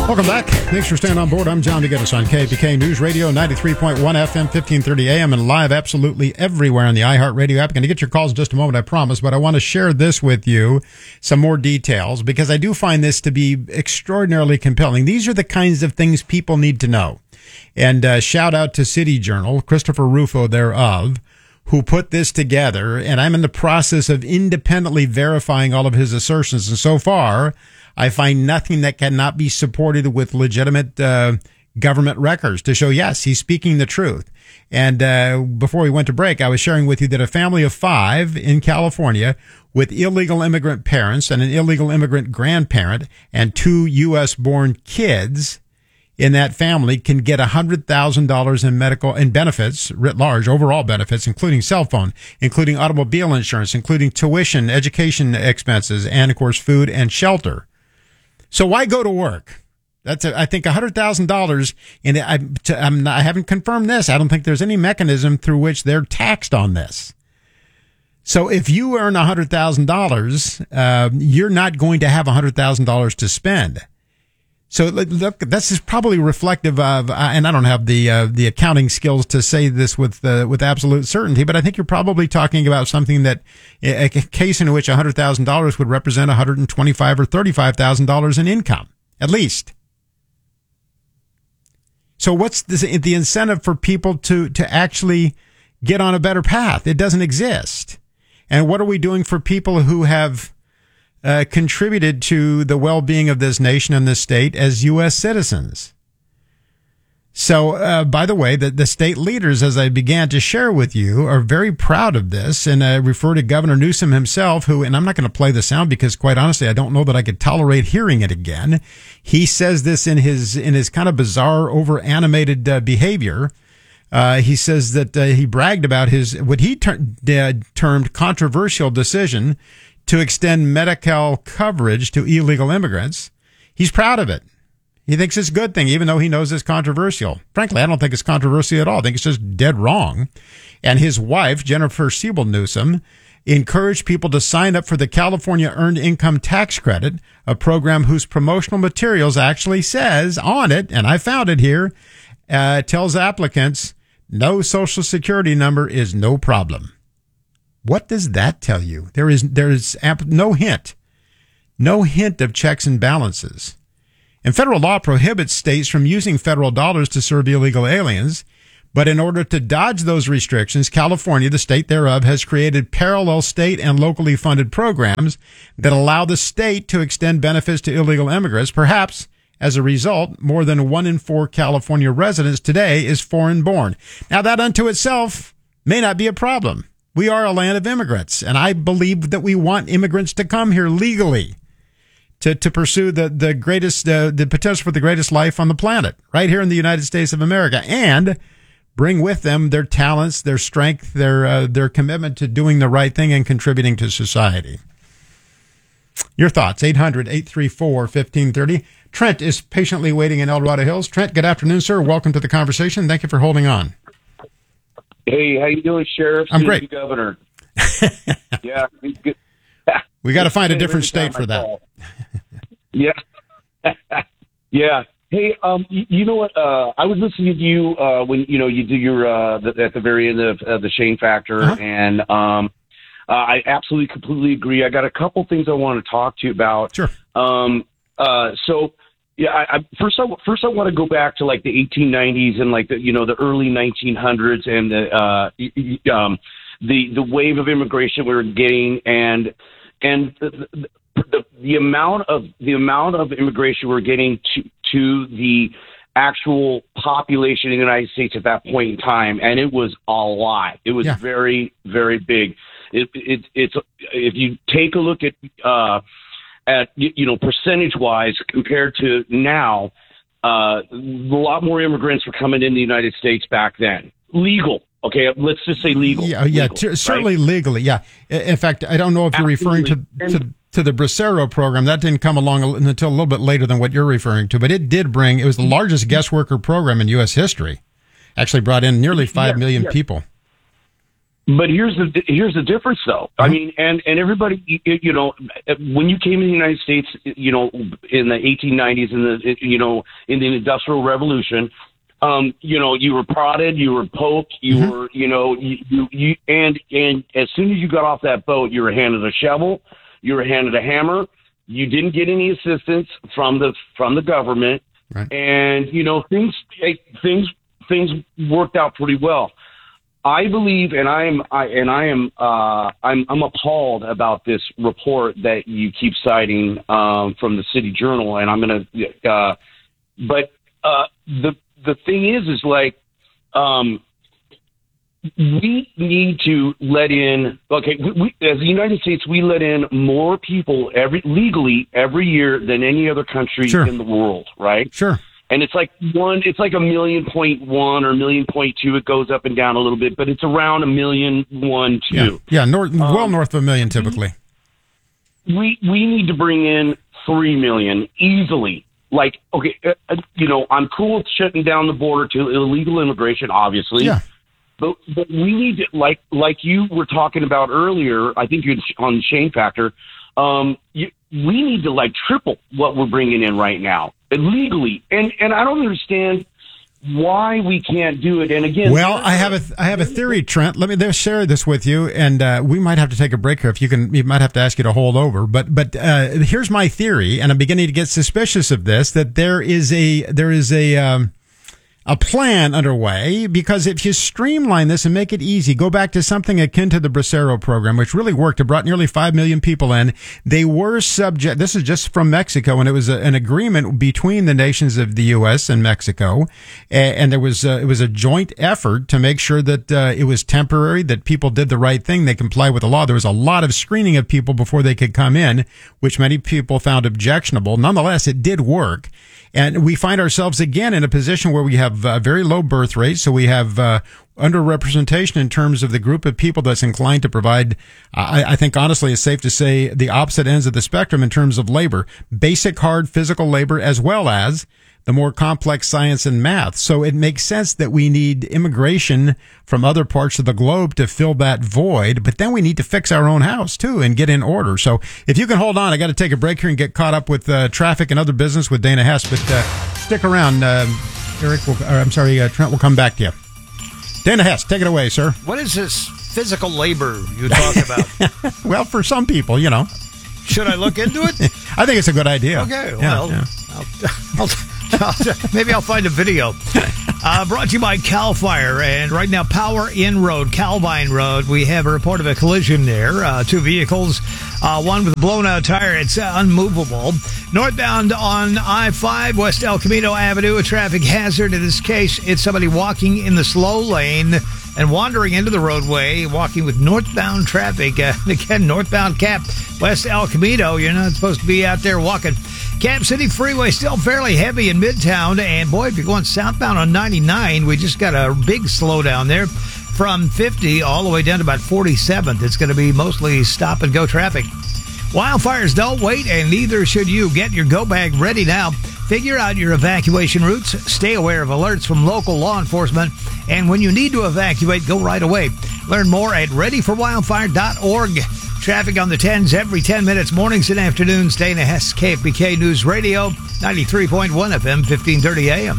Welcome back. Thanks for staying on board. I'm John DeGettis on KPK News Radio, 93.1 FM, 1530 AM, and live absolutely everywhere on the iHeartRadio app. I'm going to get your calls in just a moment, I promise, but I want to share this with you, some more details, because I do find this to be extraordinarily compelling. These are the kinds of things people need to know. And shout out to City Journal, Christopher Rufo thereof, who put this together, and I'm in the process of independently verifying all of his assertions. And so far, I find nothing that cannot be supported with legitimate government records to show, yes, he's speaking the truth. And before we went to break, I was sharing with you that a family of 5 in California with illegal immigrant parents and an illegal immigrant grandparent and 2 U.S.-born kids in that family can get $100,000 in medical and benefits, writ large, overall benefits, including cell phone, including automobile insurance, including tuition, education expenses, and, of course, food and shelter. So why go to work? That's, I think, $100,000. And I haven't confirmed this. I don't think there's any mechanism through which they're taxed on this. So if you earn $100,000, you're not going to have $100,000 to spend. So look, this is probably reflective of, and I don't have the accounting skills to say this with absolute certainty, but I think you're probably talking about something that a case in which $100,000 would represent $125,000 or $35,000 in income, at least. So what's the incentive for people to actually get on a better path? It doesn't exist. And what are we doing for people who have contributed to the well-being of this nation and this state as U.S. citizens? So, by the way, the state leaders, as I began to share with you, are very proud of this. And I refer to Governor Newsom himself, who, and I'm not going to play the sound because, quite honestly, I don't know that I could tolerate hearing it again. He says this in his kind of bizarre, over-animated behavior. He says that he bragged about what he termed controversial decision to extend Medi-Cal coverage to illegal immigrants. He's proud of it. He thinks it's a good thing, even though he knows it's controversial. Frankly, I don't think it's controversial at all. I think it's just dead wrong. And his wife, Jennifer Siebel Newsom, encouraged people to sign up for the California Earned Income Tax Credit, a program whose promotional materials actually says on it, and I found it here, tells applicants no Social Security number is no problem. What does that tell you? There is no hint of checks and balances. And federal law prohibits states from using federal dollars to serve illegal aliens. But in order to dodge those restrictions, California, the state thereof, has created parallel state and locally funded programs that allow the state to extend benefits to illegal immigrants. Perhaps as a result, more than 1 in 4 California residents today is foreign-born. Now, that unto itself may not be a problem. We are a land of immigrants, and I believe that we want immigrants to come here legally to pursue the greatest, the potential for the greatest life on the planet, right here in the United States of America, and bring with them their talents, their strength, their commitment to doing the right thing and contributing to society. Your thoughts, 800-834-1530. Trent is patiently waiting in El Dorado Hills. Trent, good afternoon, sir. Welcome to the conversation. Thank you for holding on. Hey, how you doing, Sheriff? I'm great. Governor. Yeah. We got to find a different state for that. Yeah. Yeah. Hey, you know what? I was listening to you when you do your at the very end of the Shane Factor, and I absolutely, completely agree. I got a couple things I want to talk to you about. Sure. So. Yeah, first I want to go back to like the 1890s and like the early 1900s and the wave of immigration we were getting and the amount of immigration we were getting to the actual population in the United States at that point in time, and it was a lot. It was very, very big. It's if you take a look at percentage-wise compared to now, a lot more immigrants were coming in the United States back then. Legal, okay? Let's just say legal. Certainly legally, yeah. In fact, I don't know if you're referring to the Bracero program. That didn't come along until a little bit later than what you're referring to, but it was the largest guest worker program in U.S. history. Actually brought in nearly 5 million people. But here's the difference, though. I mean, and everybody, you know, when you came to the United States, you know, in the 1890s, in the Industrial Revolution, you know, you were prodded, you were poked, you were, you know, and as soon as you got off that boat, you were handed a shovel, you were handed a hammer. You didn't get any assistance from the government, right. And you know, things worked out pretty well. I believe, and I'm appalled about this report that you keep citing from the City Journal, and I'm going to. But the thing is like we need to let in. Okay, we as the United States, we let in more people legally every year than any other country in the world, right? Sure. And it's like 1.1 million or 1.2 million. It goes up and down a little bit, but it's around 1.1 million, 2. Yeah, well north of 1 million typically. We need to bring in 3 million easily. Like, okay, you know, I'm cool with shutting down the border to illegal immigration, obviously. Yeah. But we need to, like you were talking about earlier, I think you're on Shane Factor, we need to like triple what we're bringing in right now legally. And I don't understand why we can't do it. And again, well, I have a theory, Trent. Let me share this with you, and we might have to take a break here. If you can, we might have to ask you to hold over. But here's my theory, and I'm beginning to get suspicious of this. That there is a plan underway, because if you streamline this and make it easy, go back to something akin to the Bracero program, which really worked. It brought nearly 5 million people in. They were subject, this is just from Mexico, and it was an agreement between the nations of the U.S. and Mexico. And there was, it was a joint effort to make sure that it was temporary, that people did the right thing. They complied with the law. There was a lot of screening of people before they could come in, which many people found objectionable. Nonetheless, it did work. And we find ourselves again in a position where we have very low birth rates. So we have underrepresentation in terms of the group of people that's inclined to provide, I think honestly it's safe to say, the opposite ends of the spectrum in terms of labor, basic hard physical labor, as well as the more complex science and math. So it makes sense that we need immigration from other parts of the globe to fill that void, but then we need to fix our own house too and get in order. So if you can hold on, I got to take a break here and get caught up with traffic and other business with Dana Hess, but stick around. Trent will come back to you. Dana Hess, take it away, sir. What is this physical labor you talk about? Well, for some people, you know. Should I look into it? I think it's a good idea. Okay, well, yeah. Maybe I'll find a video. Brought to you by CAL FIRE, and right now, Power Inn Road, Calvine Road. We have a report of a collision there. Two vehicles, one with a blown-out tire. It's unmovable. Northbound on I-5, West El Camino Avenue, a traffic hazard. In this case, it's somebody walking in the slow lane and wandering into the roadway, walking with northbound traffic. Again, northbound Cap, West El Camino. You're not supposed to be out there walking. Cap City Freeway still fairly heavy in Midtown. And boy, if you're going southbound on 99, we just got a big slowdown there from 50 all the way down to about 47th. It's going to be mostly stop and go traffic. Wildfires don't wait, and neither should you. Get your go bag ready now. Figure out your evacuation routes. Stay aware of alerts from local law enforcement. And when you need to evacuate, go right away. Learn more at readyforwildfire.org. Traffic on the 10s every 10 minutes, mornings and afternoons. Dana Hess, KFBK News Radio, 93.1 FM, 1530 AM.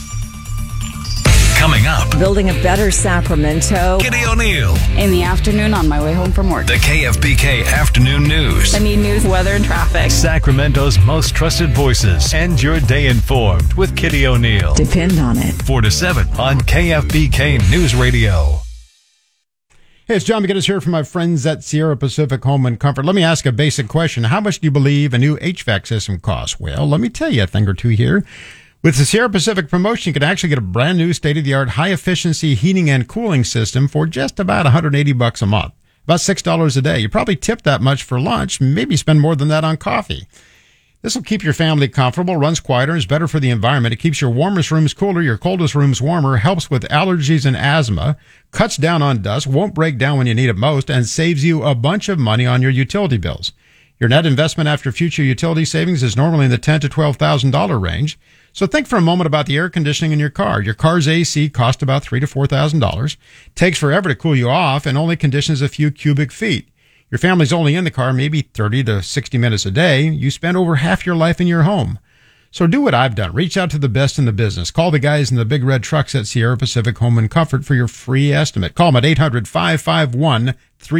Coming up, building a better Sacramento. Kitty O'Neill. In the afternoon on my way home from work. The KFBK Afternoon News. I need news, weather, and traffic. Sacramento's most trusted voices. End your day informed with Kitty O'Neill. Depend on it. 4 to 7 on KFBK News Radio. Hey, it's John McGinnis here from my friends at Sierra Pacific Home and Comfort. Let me ask a basic question. How much do you believe a new HVAC system costs? Well, let me tell you a thing or two here. With the Sierra Pacific promotion, you can actually get a brand new state-of-the-art high-efficiency heating and cooling system for just about $180 a month, about $6 a day. You probably tip that much for lunch, maybe spend more than that on coffee. This will keep your family comfortable, runs quieter, is better for the environment. It keeps your warmest rooms cooler, your coldest rooms warmer, helps with allergies and asthma, cuts down on dust, won't break down when you need it most, and saves you a bunch of money on your utility bills. Your net investment after future utility savings is normally in the $10,000 to $12,000 range. So think for a moment about the air conditioning in your car. Your car's AC costs about $3,000 to $4,000. Takes forever to cool you off and only conditions a few cubic feet. Your family's only in the car maybe 30 to 60 minutes a day. You spend over half your life in your home. So do what I've done. Reach out to the best in the business. Call the guys in the big red trucks at Sierra Pacific Home and Comfort for your free estimate. Call them at 800-551-3040,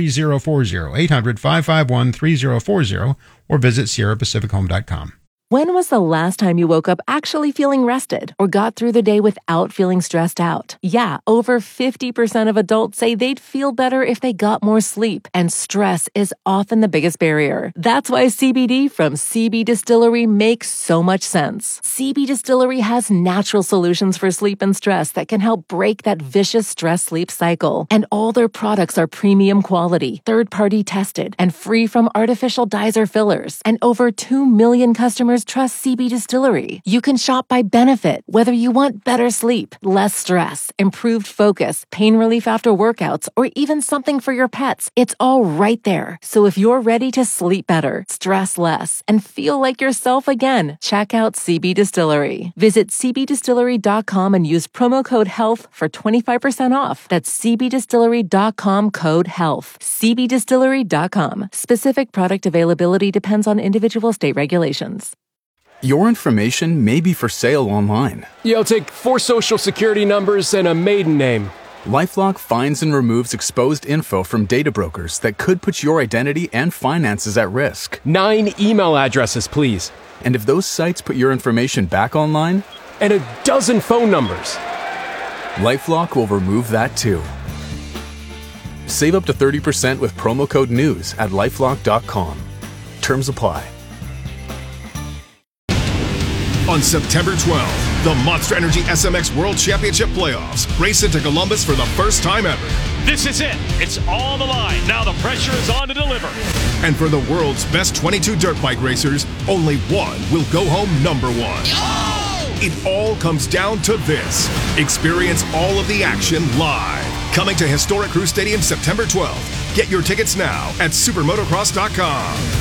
800-551-3040, or visit sierrapacifichome.com. When was the last time you woke up actually feeling rested or got through the day without feeling stressed out? Yeah, over 50% of adults say they'd feel better if they got more sleep, and stress is often the biggest barrier. That's why CBD from CB Distillery makes so much sense. CB Distillery has natural solutions for sleep and stress that can help break that vicious stress-sleep cycle. And all their products are premium quality, third-party tested, and free from artificial dyes or fillers. And over 2 million customers trust CB Distillery. You can shop by benefit, whether you want better sleep, less stress, improved focus, pain relief after workouts, or even something for your pets. It's all right there. So if you're ready to sleep better, stress less, and feel like yourself again, check out CB Distillery. Visit cbdistillery.com and use promo code HEALTH for 25% off. That's cbdistillery.com, code HEALTH. cbdistillery.com. Specific product availability depends on individual state regulations. Your information may be for sale online. I'll take 4 social security numbers and a maiden name. LifeLock finds and removes exposed info from data brokers that could put your identity and finances at risk. 9 email addresses, please. And if those sites put your information back online? And a dozen phone numbers. LifeLock will remove that too. Save up to 30% with promo code NEWS at LifeLock.com. Terms apply. On September 12th, the Monster Energy SMX World Championship Playoffs race into Columbus for the first time ever. This is it. It's on the line. Now the pressure is on to deliver. And for the world's best 22 dirt bike racers, only one will go home number one. Oh! It all comes down to this. Experience all of the action live. Coming to Historic Crew Stadium September 12th. Get your tickets now at supermotocross.com.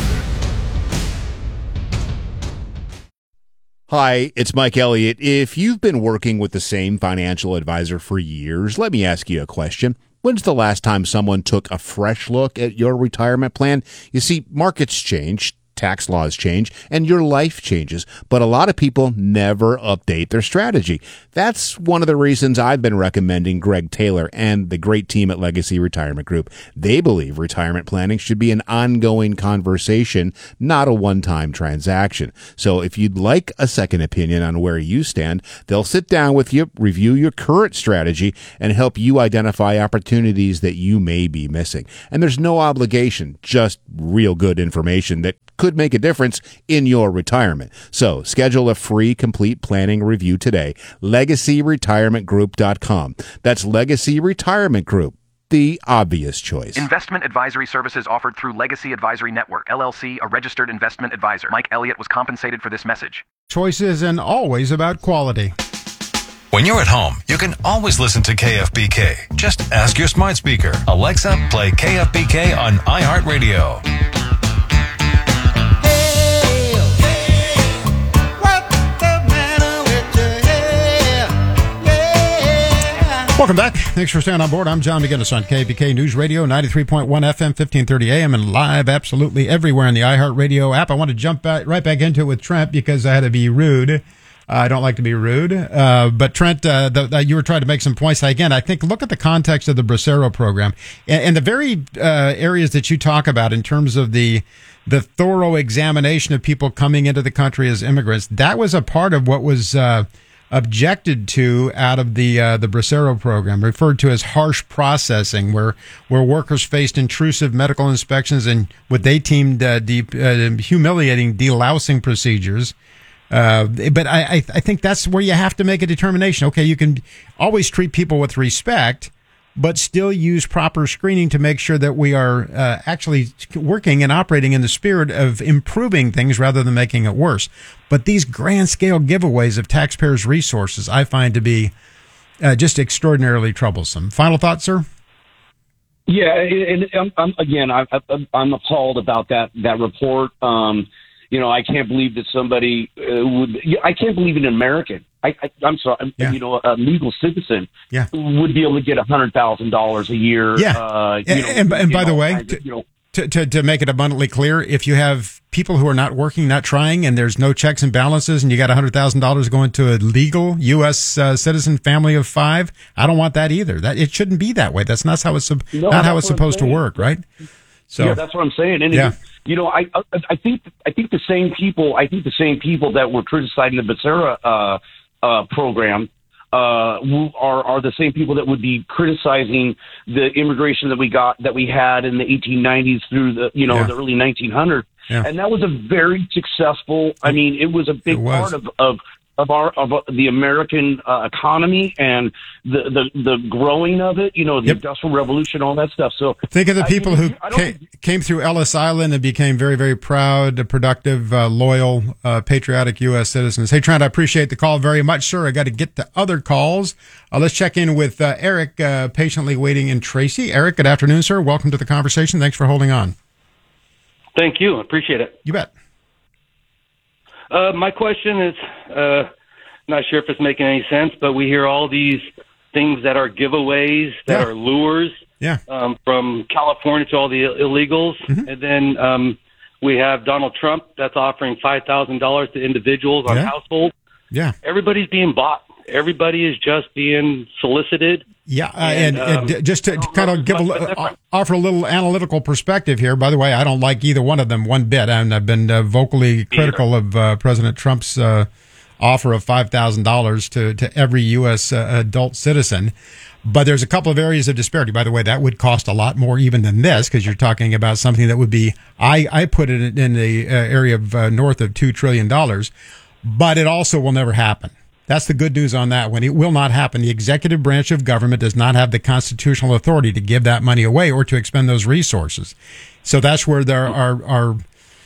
Hi, it's Mike Elliott. If you've been working with the same financial advisor for years, let me ask you a question. When's the last time someone took a fresh look at your retirement plan? You see, markets change, tax laws change, and your life changes, but a lot of people never update their strategy. That's one of the reasons I've been recommending Greg Taylor and the great team at Legacy Retirement Group. They believe retirement planning should be an ongoing conversation, not a one-time transaction. So if you'd like a second opinion on where you stand, they'll sit down with you, review your current strategy, and help you identify opportunities that you may be missing. And there's no obligation, just real good information that could make a difference in your retirement. So schedule a free complete planning review today. LegacyRetirementGroup.com. That's Legacy Retirement Group, the obvious choice. Investment advisory services offered through Legacy Advisory Network, LLC, a registered investment advisor. Mike Elliott was compensated for this message. Choices and always about quality. When you're at home, you can always listen to KFBK. Just ask your smart speaker, Alexa, play KFBK on iHeartRadio. Welcome back. Thanks for staying on board. I'm John McGinnis on KBK News Radio, 93.1 FM, 1530 AM, and live absolutely everywhere in the iHeartRadio app. I want to jump right back into it with Trent because I had to be rude. I don't like to be rude. But Trent, you were trying to make some points. Again, I think look at the context of the Bracero program and the very areas that you talk about in terms of the thorough examination of people coming into the country as immigrants. That was a part of what was objected to out of the Bracero program, referred to as harsh processing, where workers faced intrusive medical inspections and what they deemed humiliating delousing procedures. But I think that's where you have to make a determination. Okay, you can always treat people with respect, but still use proper screening to make sure that we are actually working and operating in the spirit of improving things rather than making it worse. But these grand-scale giveaways of taxpayers' resources I find to be just extraordinarily troublesome. Final thoughts, sir? Yeah, and I'm appalled about that report. I can't believe that somebody I can't believe an American. I'm sorry, a legal citizen would be able to get $100,000 a year. Yeah, and by the way, to make it abundantly clear, if you have people who are not working, not trying, and there's no checks and balances, and you got $100,000 going to a legal U.S. Citizen family of 5, I don't want that either. That it shouldn't be that way. That's not how it's supposed to work, right? So yeah, that's what I'm saying. And I think the same people that were criticizing the Becerra program are the same people that would be criticizing the immigration that we had in the 1890s through the the early 1900s. Yeah. And that was a very successful. I mean, it was a big part of the American economy and the growing of it. The Industrial Revolution, all that stuff. So think of the people who came through Ellis Island and became very, very proud, productive, loyal, patriotic U.S. citizens. Hey, Trent, I appreciate the call very much, sir. I got to get to other calls. Let's check in with Eric, patiently waiting in Tracy. Eric, good afternoon, sir. Welcome to the conversation. Thanks for holding on. Thank you. I appreciate it. You bet. My question is, not sure if it's making any sense, but we hear all these things that are giveaways, that are lures, from California to all the illegals. Mm-hmm. And then we have Donald Trump that's offering $5,000 to individuals on households. Yeah. Everybody's being bought. Everybody is just being solicited. Yeah, and just to kind of offer a little analytical perspective here. By the way, I don't like either one of them one bit, and I've been vocally critical of President Trump's offer of $5,000 to every U.S. Adult citizen. But there's a couple of areas of disparity. By the way, that would cost a lot more even than this, because you're talking about something that would be, I put it in the area of north of $2 trillion, but it also will never happen. That's the good news on that one. It will not happen. The executive branch of government does not have the constitutional authority to give that money away or to expend those resources. So that's where there are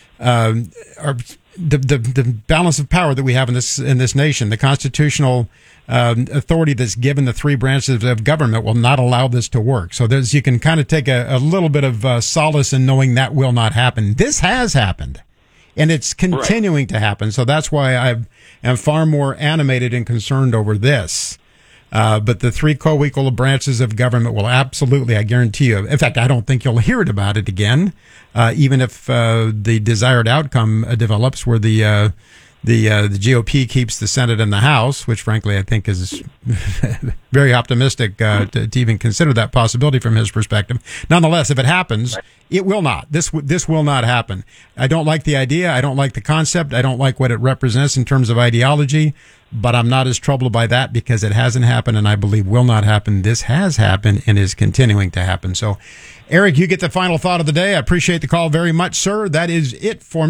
the balance of power that we have in this nation. The constitutional authority that's given the three branches of government will not allow this to work. So you can kind of take a little bit of solace in knowing that will not happen. This has happened. And it's continuing to happen. So that's why I am far more animated and concerned over this. But the three co-equal branches of government will absolutely, I guarantee you. In fact, I don't think you'll hear about it again, even if the desired outcome develops where the GOP keeps the Senate and the House, which frankly I think is very optimistic to even consider that possibility from his perspective. Nonetheless, if it happens, it will not. This will not happen. I don't like the idea. I don't like the concept. I don't like what it represents in terms of ideology, but I'm not as troubled by that because it hasn't happened and I believe will not happen. This has happened and is continuing to happen. So, Eric, you get the final thought of the day. I appreciate the call very much, sir. That is it for me.